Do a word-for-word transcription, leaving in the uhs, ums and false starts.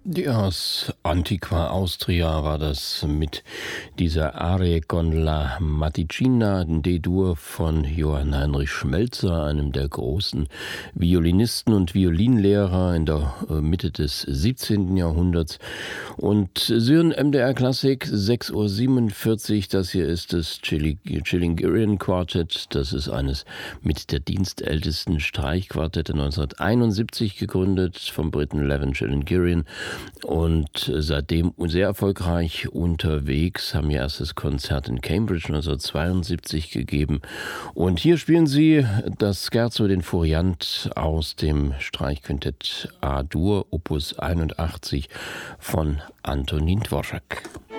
Die aus Antiqua Austria war das mit dieser Arie con la Matticina D-Dur von Johann Heinrich Schmelzer, einem der großen Violinisten und Violinlehrer in der Mitte des siebzehnten. Jahrhunderts. Und Sie hören M D R Klassik, sechs Uhr siebenundvierzig. Das hier ist das Chilingirian Quartet. Das ist eines mit der dienstältesten Streichquartette, neunzehnhunderteinundsiebzig gegründet vom Briten Levin Chilingirian. Und seitdem sehr erfolgreich unterwegs, haben ihr erstes Konzert in Cambridge neunzehnhundertzweiundsiebzig gegeben. Und hier spielen sie das Scherzo, den Furiant aus dem Streichquintett A-Dur, Opus einundachtzig von Antonín Dvořák.